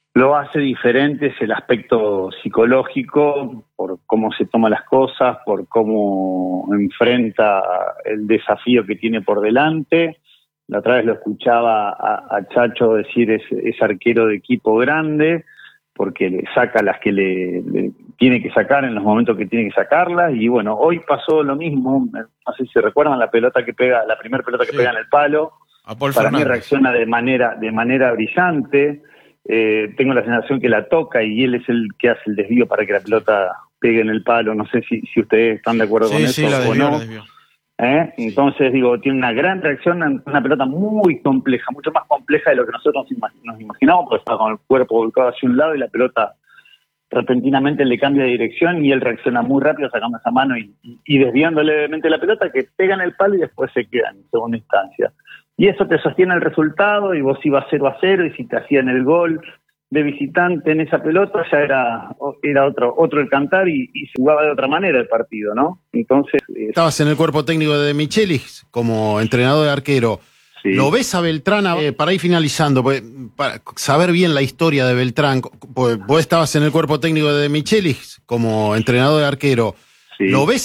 Lo hace diferente es el aspecto psicológico, por cómo se toma las cosas, por cómo enfrenta el desafío que tiene por delante. La otra vez lo escuchaba a Chacho decir es arquero de equipo grande, porque le saca las que le tiene que sacar en los momentos que tiene que sacarlas. Y bueno, hoy pasó lo mismo. No sé si se recuerdan la pelota que pega, la primera pelota que pega en el palo. A Paul Para Fernández. mí reacciona de manera brillante. Tengo la sensación que la toca y él es el que hace el desvío para que la pelota pegue en el palo. No sé si ustedes están de acuerdo con eso Sí, la desvió, o no. la desvió. Sí. Entonces, tiene una gran reacción ante una pelota muy compleja, mucho más compleja de lo que nosotros nos imaginamos, porque estaba con el cuerpo volcado hacia un lado y la pelota repentinamente le cambia de dirección y él reacciona muy rápido sacando esa mano y desviando levemente la pelota que pega en el palo y después se queda en segunda instancia. Y eso te sostiene el resultado y vos ibas 0-0 y si te hacían el gol de visitante en esa pelota ya era otro el cantar y se jugaba de otra manera el partido, ¿no? Entonces... Estabas en el cuerpo técnico de Michelis como entrenador de arquero. Sí. ¿Lo ves a Beltrán, para ir finalizando, para saber bien la historia de Beltrán? Vos estabas en el cuerpo técnico de Michelis como entrenador de arquero. Sí. ¿Lo ves